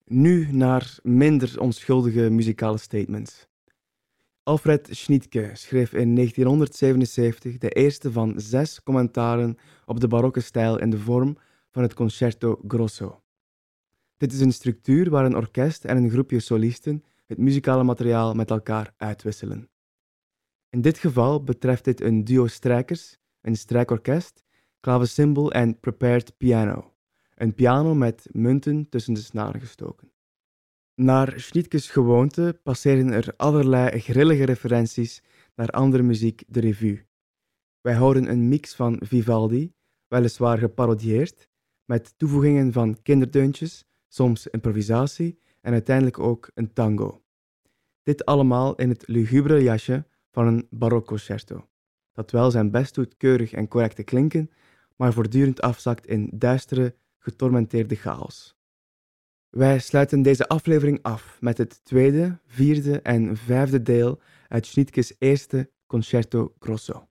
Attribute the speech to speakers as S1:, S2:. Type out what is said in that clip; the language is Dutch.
S1: Nu naar minder onschuldige muzikale statements. Alfred Schnittke schreef in 1977 de eerste van 6 commentaren op de barokke stijl in de vorm van het Concerto Grosso. Dit is een structuur waar een orkest en een groepje solisten het muzikale materiaal met elkaar uitwisselen. In dit geval betreft dit een duo strijkers, een strijkorkest, klavecimbal en prepared piano, een piano met munten tussen de snaren gestoken. Naar Schnittke's gewoonte passeren er allerlei grillige referenties naar andere muziek de revue. Wij houden een mix van Vivaldi, weliswaar geparodieerd, met toevoegingen van kinderdeuntjes, soms improvisatie en uiteindelijk ook een tango. Dit allemaal in het lugubere jasje van een barokconcerto, dat wel zijn best doet keurig en correct te klinken, maar voortdurend afzakt in duistere, getormenteerde chaos. Wij sluiten deze aflevering af met het tweede, vierde en vijfde deel uit Schnittke's eerste Concerto Grosso.